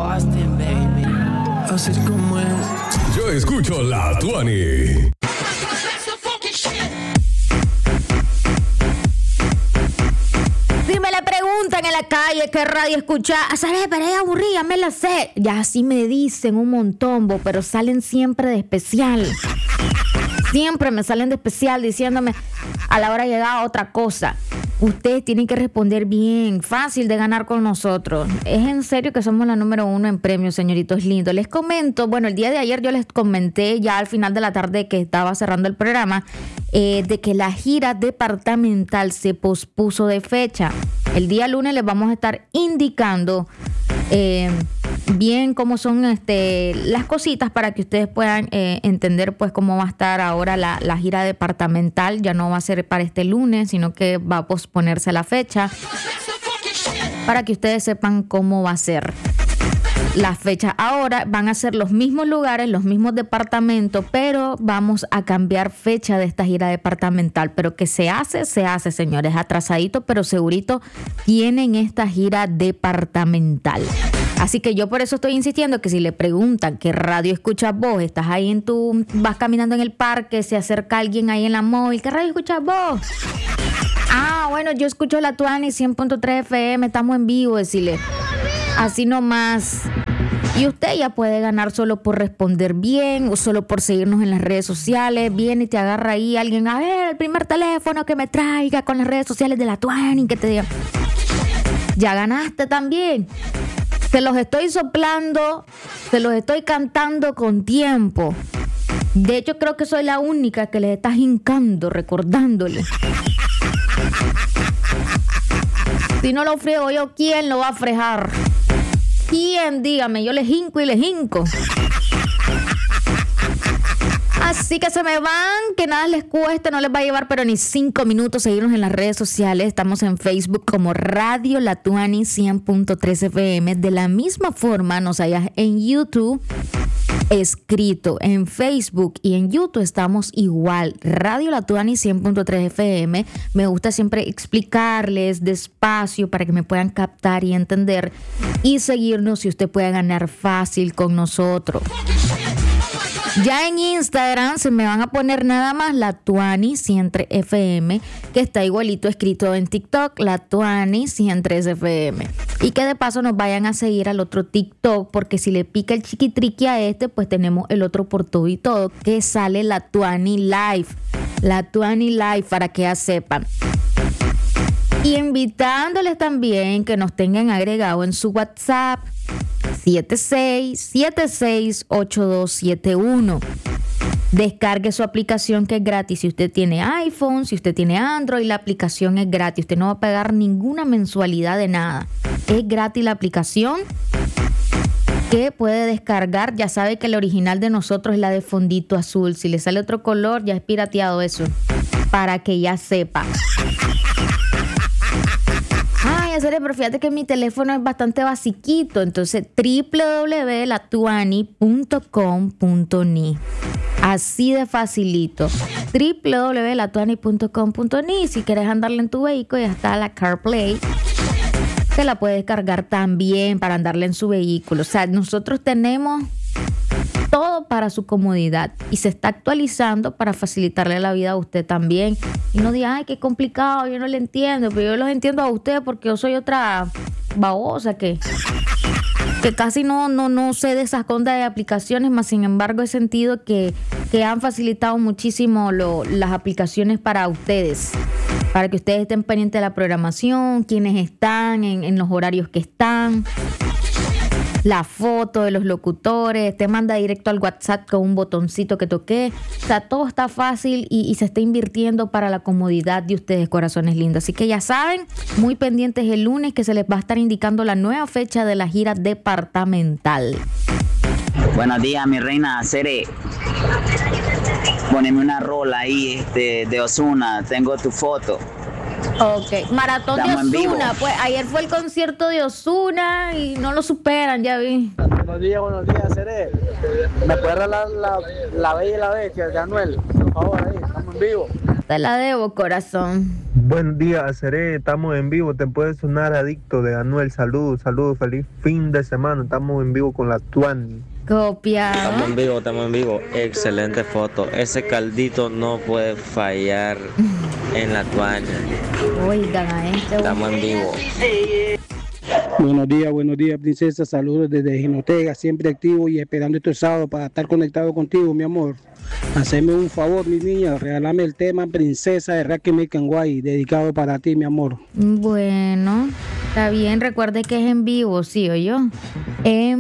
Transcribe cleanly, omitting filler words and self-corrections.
Austin, baby. Así es como es. Yo escucho la Tuani. Si me le preguntan en la calle qué radio escuchar, ¿sabes? Pero es aburrida, me la sé. Ya así me dicen un montón, pero salen siempre de especial. Siempre me salen de especial diciéndome a la hora de llegar otra cosa. Ustedes tienen que responder bien, fácil de ganar con nosotros. Es en serio que somos la número 1 en premios, señoritos lindos. Les comento, bueno, el día de ayer yo les comenté ya al final de la tarde que estaba cerrando el programa de que la gira departamental se pospuso de fecha. El día lunes les vamos a estar indicando bien cómo son las cositas para que ustedes puedan entender pues cómo va a estar ahora la gira departamental. Ya no va a ser para este lunes, sino que va a posponerse la fecha para que ustedes sepan cómo va a ser la fecha. Ahora van a ser los mismos lugares, los mismos departamentos, pero vamos a cambiar fecha de esta gira departamental. Pero que se hace, señores, atrasadito, pero segurito tienen esta gira departamental. Así que yo por eso estoy insistiendo que si le preguntan qué radio escuchas vos, estás ahí vas caminando en el parque, se acerca alguien ahí en la móvil, ¿qué radio escuchas vos? Ah, bueno, yo escucho la Tuani 100.3 FM, estamos en vivo, decirle. Así nomás. Y usted ya puede ganar solo por responder bien o solo por seguirnos en las redes sociales. Viene y te agarra ahí alguien, a ver, el primer teléfono que me traiga con las redes sociales de la Tuani, que te diga, ya ganaste también. Se los estoy soplando, se los estoy cantando con tiempo. De hecho, creo que soy la única que les está hincando, recordándole. Si no lo friego yo, ¿quién lo va a fregar? ¿Quién? Dígame, yo les hinco y les hinco. Así que se me van, que nada les cueste, no les va a llevar pero ni 5 minutos seguirnos en las redes sociales. Estamos en Facebook como Radio La Tuani 100.3 FM. De la misma forma nos hallas en YouTube escrito. En Facebook y en YouTube estamos igual. Radio La Tuani 100.3 FM. Me gusta siempre explicarles despacio para que me puedan captar y entender y seguirnos y usted pueda ganar fácil con nosotros. Ya en Instagram se me van a poner nada más la Tuani 100.3 FM, que está igualito escrito en TikTok, la Tuani 100.3 FM. Y que de paso nos vayan a seguir al otro TikTok, porque si le pica el chiquitriqui a pues tenemos el otro por todo y todo, que sale la Tuani Live. La Tuani Live, para que ya sepan. Y invitándoles también que nos tengan agregado en su WhatsApp 76768271. Descargue su aplicación que es gratis. Si usted tiene iPhone, si usted tiene Android, la aplicación es gratis. Usted no va a pagar ninguna mensualidad de nada. Es gratis la aplicación que puede descargar. Ya sabe que la original de nosotros es la de fondito azul. Si le sale otro color, ya es pirateado eso. Para que ya sepa. Ay, en serio, pero fíjate que mi teléfono es bastante basiquito. Entonces, www.latuani.com.ni. Así de facilito. www.latuani.com.ni. Si quieres andarle en tu vehículo, ya está la CarPlay. Se la puedes cargar también para andarle en su vehículo. O sea, nosotros tenemos todo para su comodidad y se está actualizando para facilitarle la vida a usted también. Y no diga, ay, qué complicado, yo no le entiendo, pero yo los entiendo a usted porque yo soy otra babosa que casi no sé de esas ondas de aplicaciones, más sin embargo he sentido que han facilitado muchísimo las aplicaciones para ustedes, para que ustedes estén pendientes de la programación, quiénes están en los horarios que están. La foto de los locutores, te manda directo al WhatsApp con un botoncito que toqué. O sea, todo está fácil y se está invirtiendo para la comodidad de ustedes, corazones lindos. Así que ya saben, muy pendientes el lunes que se les va a estar indicando la nueva fecha de la gira departamental. Buenos días, mi reina Cere. Poneme una rola ahí de Ozuna, tengo tu foto. Ok, Maratón Estamos de Ozuna. Pues ayer fue el concierto de Ozuna y no lo superan, ya vi. Buenos días, Cere. ¿Me puedes regalar la Bella y la Bestia de Anuel? Por favor, ahí, estamos en vivo. Te la debo, corazón. Buen día, Seré, estamos en vivo, te puede sonar adicto de Anuel, saludos, feliz fin de semana, estamos en vivo con la Tuani. Copiado. Estamos en vivo, excelente foto, ese caldito no puede fallar en la Tuani. Oigan a este. Estamos en vivo. Buenos días, princesa. Saludos desde Jinotega, siempre activo y esperando este sábado para estar conectado contigo, mi amor. Haceme un favor, mi niña, regálame el tema Princesa de Racky Mecanguay, dedicado para ti, mi amor. Bueno, está bien. Recuerde que es en vivo, ¿sí o yo?